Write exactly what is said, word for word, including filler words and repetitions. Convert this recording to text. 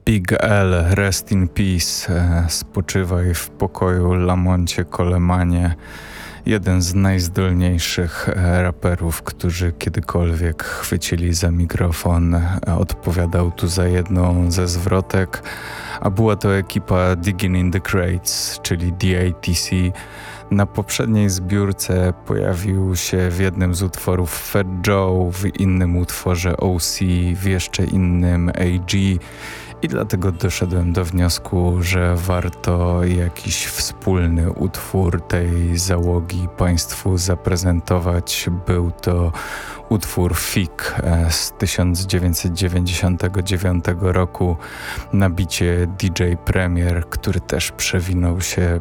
Big L, rest in peace, spoczywaj w pokoju, Lamoncie Colemanie, jeden z najzdolniejszych raperów, którzy kiedykolwiek chwycili za mikrofon, odpowiadał tu za jedną ze zwrotek, a była to ekipa Digging in the Crates, czyli D A T C. Na poprzedniej zbiórce pojawił się w jednym z utworów Fat Joe, w innym utworze O C, w jeszcze innym A G i dlatego doszedłem do wniosku, że warto jakiś wspólny utwór tej załogi Państwu zaprezentować. Był to utwór Fik z tysiąc dziewięćset dziewięćdziesiątego dziewiątego roku na bicie D J Premier, który też przewinął się